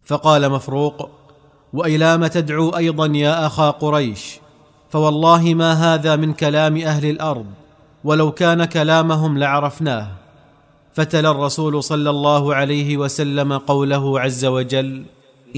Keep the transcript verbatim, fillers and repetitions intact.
فقال مفروق: وإلام تدعو أيضا يا أخا قريش؟ فوالله ما هذا من كلام أهل الأرض، ولو كان كلامهم لعرفناه. فتلا الرسول صلى الله عليه وسلم قوله عز وجل: